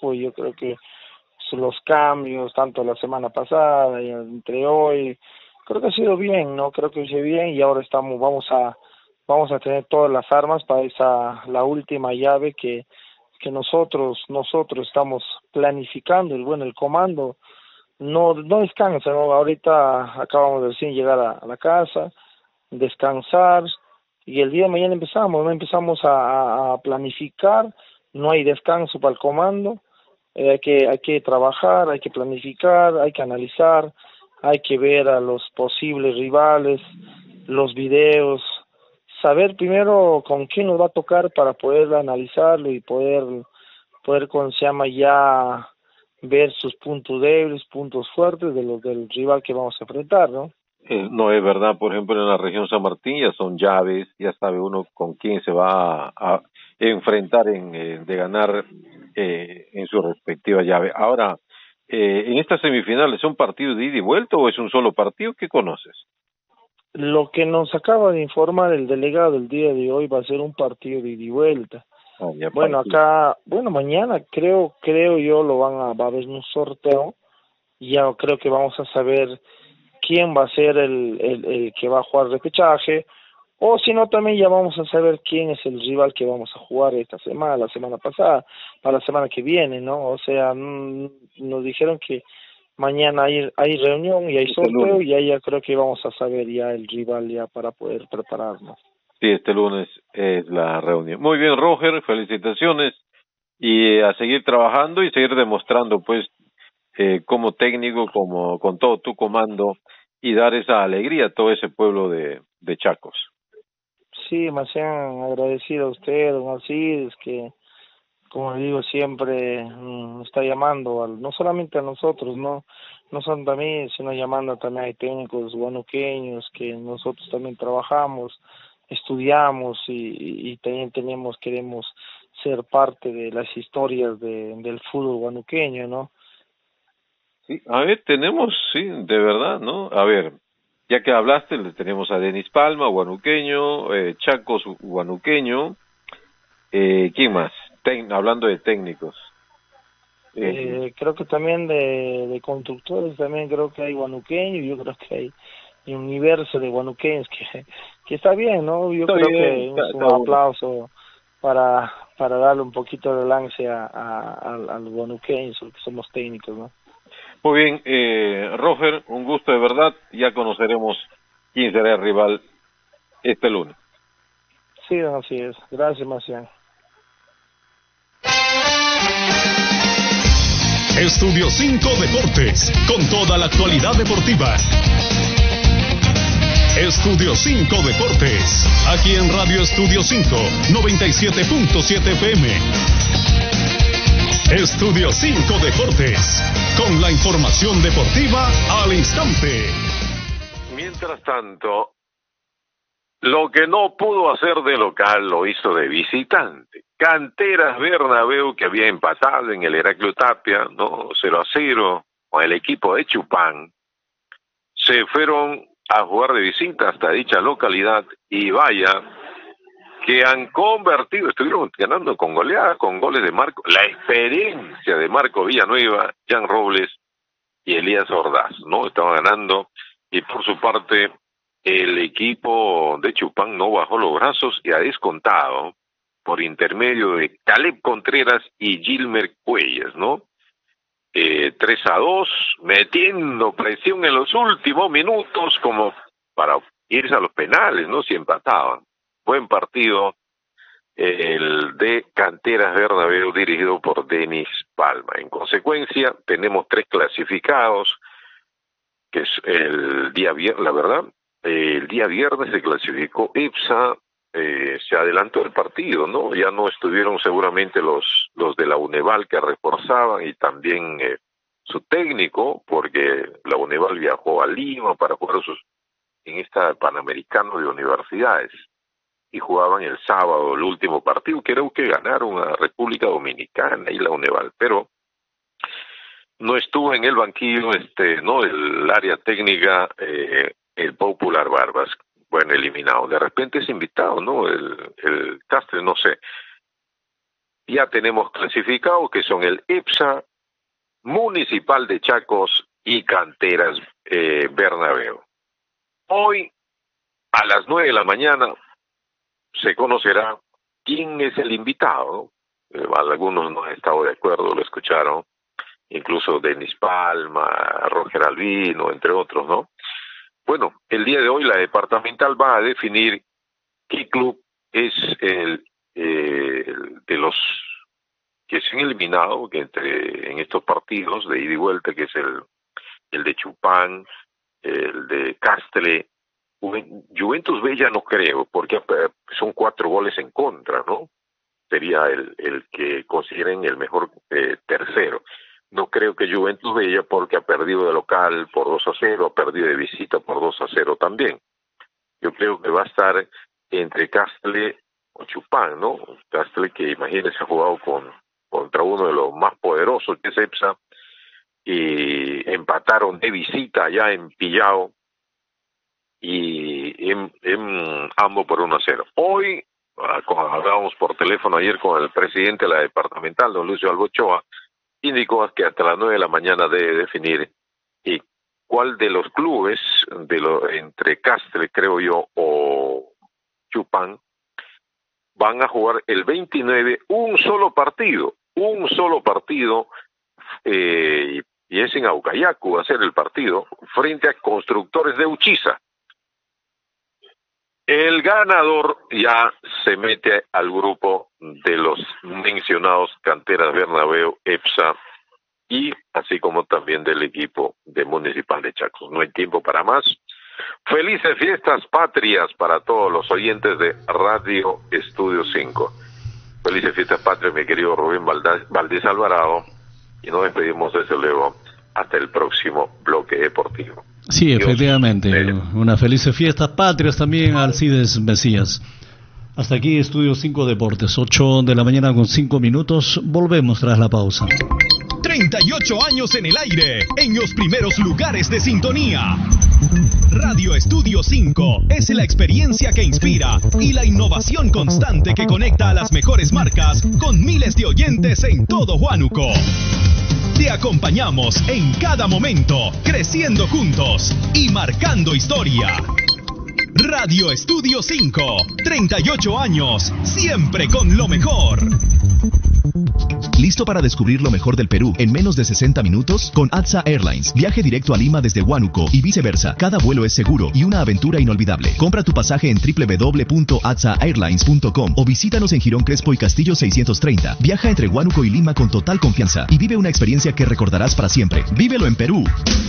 equipo, y yo creo que los cambios, tanto la semana pasada y entre hoy, creo que ha sido bien, ¿no? Creo que hice bien, y ahora vamos a tener todas las armas para la última llave que nosotros estamos planificando. El comando no descansa, ¿no? Ahorita acabamos de recién llegar a la casa, descansar, y el día de mañana empezamos a planificar. No hay descanso para el comando. Hay que trabajar, hay que planificar, hay que analizar, hay que ver a los posibles rivales, los videos, saber primero con quién nos va a tocar para poder analizarlo y ¿cómo se llama? Ya ver sus puntos débiles, puntos fuertes del rival que vamos a enfrentar, ¿no? No es verdad, por ejemplo, en la región San Martín ya son llaves, ya sabe uno con quién se va a enfrentar de ganar en su respectiva llave. Ahora, en estas semifinales, ¿son partidos de ida y vuelta o es un solo partido? ¿Qué conoces? Lo que nos acaba de informar el delegado el día de hoy va a ser un partido de ida y vuelta. Bueno, mañana creo yo va a haber un sorteo, y ya creo que vamos a saber quién va a ser el que va a jugar repechaje, o si no, también ya vamos a saber quién es el rival que vamos a jugar esta semana, la semana pasada, para la semana que viene, ¿no? O sea, nos dijeron que mañana hay reunión y hay sorteo, y ahí ya creo que vamos a saber ya el rival ya para poder prepararnos. Sí, este lunes es la reunión. Muy bien, Roger, felicitaciones, y a seguir trabajando y seguir demostrando, pues, como técnico, como con todo tu comando, y dar esa alegría a todo ese pueblo de Chacos. Sí, me han agradecido a usted, don Alcides, que, como le digo, siempre está llamando, no solamente a nosotros, no son a mí, sino llamando también a técnicos guanuqueños, que nosotros también trabajamos, estudiamos, y también queremos ser parte de las historias del fútbol guanuqueño, ¿no? Sí, a ver, tenemos, sí, de verdad, ¿no? A ver, ya que hablaste, le tenemos a Denis Palma, guanuqueño, Chacos, guanuqueño, ¿quién más? Hablando de técnicos. Creo que también de constructores, también creo que hay guanuqueños, yo creo que hay un universo de guanuqueños que está bien, ¿no? Yo creo que es un aplauso para darle un poquito de lance a los guanuqueños, que somos técnicos, ¿no? Muy bien, Roger, un gusto de verdad. Ya conoceremos quién será el rival este lunes. Sí, así es. Gracias, Marcial. Estudio 5 Deportes, con toda la actualidad deportiva. Estudio 5 Deportes, aquí en Radio Estudio 5, 97.7 FM. Estudio 5 Deportes, con la información deportiva al instante. Mientras tanto, lo que no pudo hacer de local lo hizo de visitante. Canteras Bernabéu, que había empatado en el Heraclio Tapia, ¿no? 0-0 con el equipo de Chupán, se fueron a jugar de visita hasta dicha localidad, y vaya que han convertido, estuvieron ganando con goleada, con goles de Marco, la experiencia de Marco Villanueva, Jan Robles y Elías Ordaz, ¿no? Estaban ganando, y por su parte el equipo de Chupán no bajó los brazos y ha descontado por intermedio de Caleb Contreras y Gilmer Cuellas, ¿no? 3-2, metiendo presión en los últimos minutos como para irse a los penales, ¿no? Si empataban. Buen partido el de Canteras Bernabéu, dirigido por Denis Palma. En consecuencia, tenemos 3 clasificados, que es el día viernes, la verdad, el día viernes se clasificó EPSA, se adelantó el partido, ¿no? Ya no estuvieron seguramente los de la UNEVAL que reforzaban, y también su técnico, porque la UNEVAL viajó a Lima para jugar en esta Panamericano de Universidades, y jugaban el sábado el último partido, creo que ganaron a República Dominicana y la UNEVAL, pero no estuvo en el banquillo no el área técnica, el Popular Barbas, bueno, eliminado. De repente es invitado, ¿no? El Castre, no sé. ya tenemos clasificados, que son el EPSA, Municipal de Chacos y Canteras Bernabéu. Hoy, a las 9 de la mañana, se conocerá quién es el invitado, ¿no? Algunos no han estado de acuerdo, lo escucharon, incluso Denis Palma, Roger Albino, entre otros, ¿no? Bueno, el día de hoy la departamental va a definir qué club es el de los que se han eliminado en estos partidos de ida y vuelta, que es el de Chupán, el de Castle. Juventus Bella no creo, porque son 4 goles en contra, ¿no? Sería el que consideren el mejor tercero. No creo que Juventus Bella, porque ha perdido de local por 2-0, ha perdido de visita por 2-0 también. Yo creo que va a estar entre Castle o Chupán, ¿no? Castle, que imagínense, ha jugado contra uno de los más poderosos, que es EPSA, y empataron de visita allá en Pillao, y en ambos por 1-0. Hoy, hablábamos por teléfono ayer con el presidente de la departamental, don Lucio Albochoa, indicó que hasta las 9 de la mañana debe definir cuál de los clubes, entre Castle, creo yo, o Chupán, van a jugar el 29 un solo partido, y es en Aucayacu, va a ser el partido, frente a Constructores de Uchiza. El ganador ya se mete al grupo de los mencionados Canteras Bernabéu, EPSA, y así como también del equipo de Municipal de Chacos. No hay tiempo para más. Felices fiestas patrias para todos los oyentes de Radio Estudio 5. Felices fiestas patrias, mi querido Rubén Valdés Alvarado, y nos despedimos desde luego hasta el próximo bloque deportivo. Sí, Dios, efectivamente, unas felices fiestas patrias también a Alcides Mesías. Hasta aquí Estudio 5 Deportes, 8 de la mañana con 5 minutos, volvemos tras la pausa. 38 años en el aire, en los primeros lugares de sintonía. Radio Estudio 5 es la experiencia que inspira y la innovación constante que conecta a las mejores marcas con miles de oyentes en todo Huánuco. Te acompañamos en cada momento, creciendo juntos y marcando historia. Radio Estudio 5, 38 años, siempre con lo mejor. ¿Listo para descubrir lo mejor del Perú en menos de 60 minutos? Con ATSA Airlines. Viaje directo a Lima desde Huánuco y viceversa. Cada vuelo es seguro y una aventura inolvidable. Compra tu pasaje en www.atsaairlines.com o visítanos en Girón Crespo y Castillo 630. Viaja entre Huánuco y Lima con total confianza y vive una experiencia que recordarás para siempre. ¡Vívelo en Perú!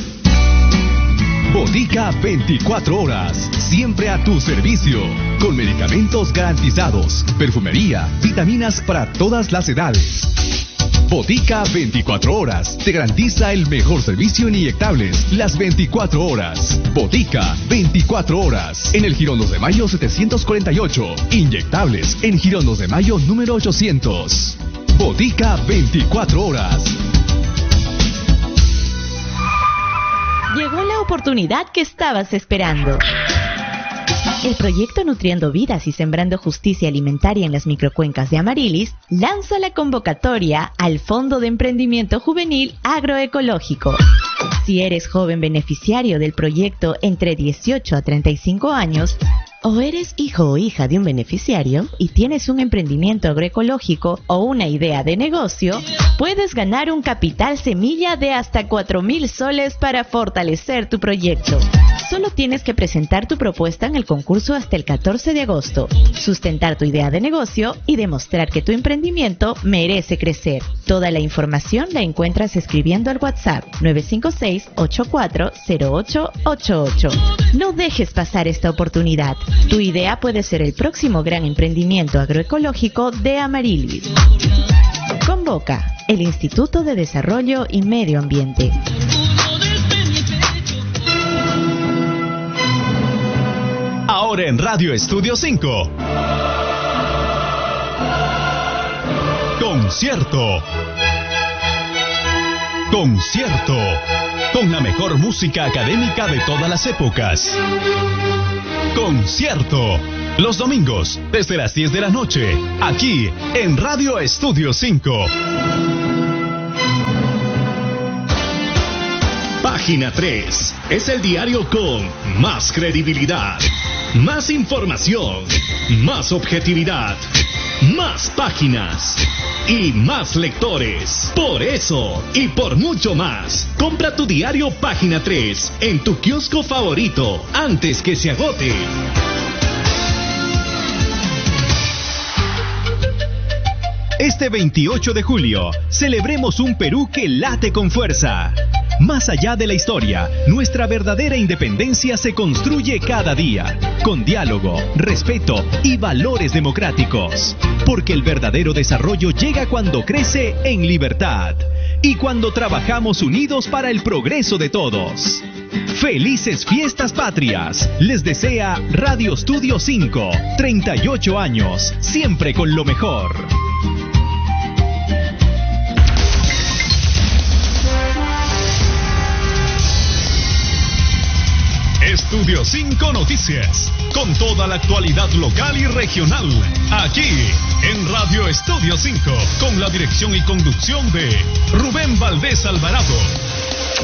Botica 24 horas, siempre a tu servicio, con medicamentos garantizados, perfumería, vitaminas para todas las edades. Botica 24 horas, te garantiza el mejor servicio en inyectables, las 24 horas. Botica 24 horas, en el Girón 2 de Mayo 748, inyectables en Girón 2 de Mayo número 800. Botica 24 horas. Llegó la oportunidad que estabas esperando. El proyecto Nutriendo Vidas y Sembrando Justicia Alimentaria en las Microcuencas de Amarilis lanza la convocatoria al Fondo de Emprendimiento Juvenil Agroecológico. Si eres joven beneficiario del proyecto entre 18 a 35 años, o eres hijo o hija de un beneficiario y tienes un emprendimiento agroecológico o una idea de negocio, puedes ganar un capital semilla de hasta 4,000 soles para fortalecer tu proyecto. Solo tienes que presentar tu propuesta en el concurso hasta el 14 de agosto, sustentar tu idea de negocio y demostrar que tu emprendimiento merece crecer. Toda la información la encuentras escribiendo al WhatsApp 956-840888. No dejes pasar esta oportunidad. Tu idea puede ser el próximo gran emprendimiento agroecológico de Amarilis. Convoca el Instituto de Desarrollo y Medio Ambiente. Ahora en Radio Estudio 5. Concierto. Con la mejor música académica de todas las épocas. Concierto. Los domingos, desde las 10 de la noche, aquí en Radio Estudio 5. Página 3 es el diario con más credibilidad, más información, más objetividad, más páginas y más lectores. Por eso y por mucho más, compra tu diario Página 3 en tu kiosco favorito antes que se agote. Este 28 de julio, celebremos un Perú que late con fuerza. Más allá de la historia, nuestra verdadera independencia se construye cada día, con diálogo, respeto y valores democráticos. Porque el verdadero desarrollo llega cuando crece en libertad y cuando trabajamos unidos para el progreso de todos. ¡Felices Fiestas Patrias! Les desea Radio Estudio 5, 38 años, siempre con lo mejor. Estudio 5 Noticias, con toda la actualidad local y regional, aquí en Radio Estudio 5, con la dirección y conducción de Rubén Valdés Alvarado.